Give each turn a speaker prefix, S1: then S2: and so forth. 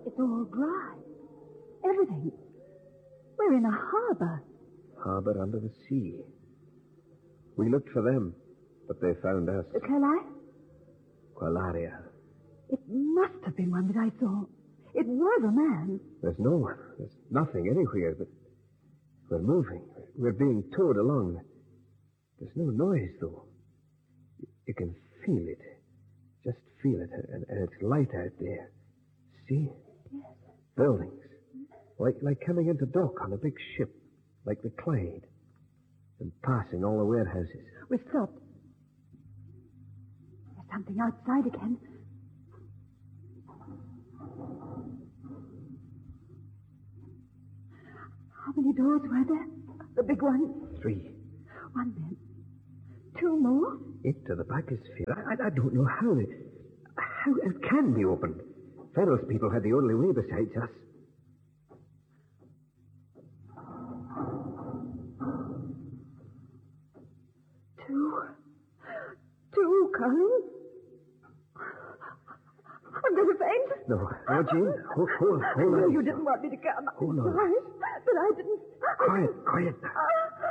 S1: It's all dry. Everything. We're in a harbor.
S2: Harbor under the sea. We looked for them, but they found us. Qualaria.
S1: It must have been one that I saw. It was a man.
S2: There's no one. There's nothing anywhere, but we're moving. We're being towed along. There's no noise, though. You can feel it. Just feel it, and it's light out there. See?
S1: Yes.
S2: Buildings. Like coming into dock on a big ship, like the Clyde. And passing all the warehouses.
S1: We've stopped. There's something outside again. How many doors were there? The big one?
S2: 3.
S1: One then. 2 more?
S2: Into the biosphere. I don't know how it can be opened. Ferrell's people had the only way besides us.
S1: Two, Colin. I'm going to faint.
S2: No, Jane. Hold on.
S1: You didn't want me to come.
S2: Hold on.
S1: Right, but I didn't.
S2: Quiet now.